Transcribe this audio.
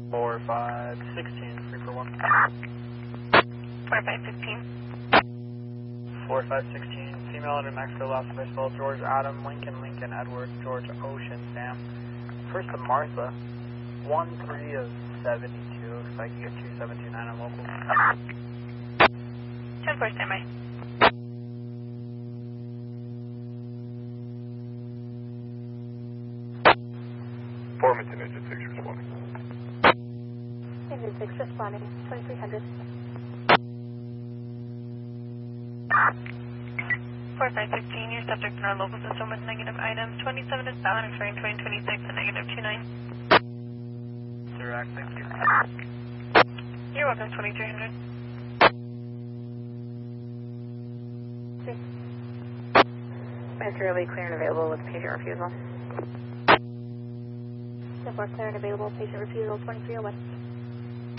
4516, 3 for 1. 4515. 4516, female under Mexico, Los Angeles, George Adam, Lincoln, Edward, George Ocean, Sam. First to Martha, 13 of 72, looks like you get 2729 on local. 10-4, standby. Farmington, Engine 6 responding. Engine 6 responding, 2300. 4515, your subject in our local system with negative items. 27 is bound, expiring 2026 and negative 29. Direct, thank you. You're welcome, 2300. Mr. Lee, clear and available with patient refusal. 10-4, clear and available, patient refusal, 2301.